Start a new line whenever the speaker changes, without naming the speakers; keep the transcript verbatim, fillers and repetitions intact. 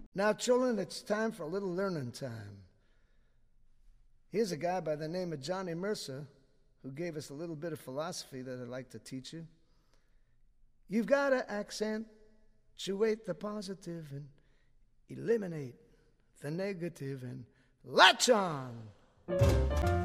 Now, children, it's time for a little learning time. Here's a guy by the name of Johnny Mercer who gave us a little bit of philosophy that I'd like to teach you. You've got to accentuate the positive and eliminate the negative and latch on.